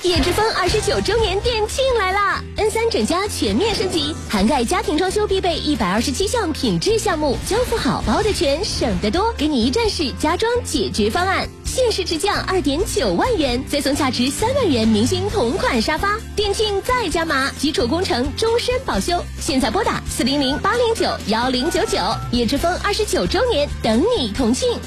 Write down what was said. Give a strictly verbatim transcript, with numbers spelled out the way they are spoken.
叶之峰二十九周年店庆来啦 ！N 三整家全面升级，涵盖家庭装修必备一百二十七项品质项目，交付好包的全，省得多，给你一站式家装解决方案，限时直降二点九万元，再送价值三万元明星同款沙发。店庆再加码，基础工程终身保修。现在拨打四零零八零九幺零九九，叶之峰二十九周年，等你同庆。